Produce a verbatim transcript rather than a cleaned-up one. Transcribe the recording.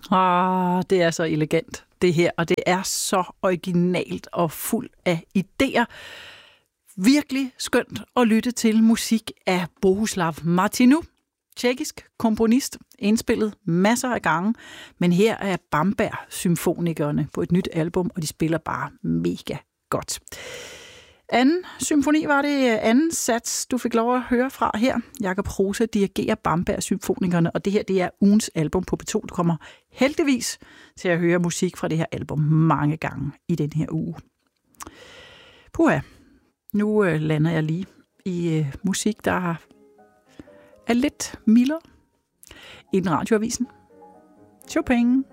Ah, det er så elegant, det her, og det er så originalt og fuld af idéer. Virkelig skønt at lytte til musik af Bohuslav Martinu, tjekkisk komponist, indspillet masser af gange, men her er Bamberg-symfonikerne på et nyt album, og de spiller bare mega godt. Anden symfoni var det anden sats, du fik lov at høre fra her. Jakob Rose dirigerer Bamberg-symfonikerne, og det her det er ugens album på P to. Du kommer heldigvis til at høre musik fra det her album mange gange i den her uge. Puha, nu øh, lander jeg lige i øh, musik, der er lidt mildere. I den radioavisen. Chopin.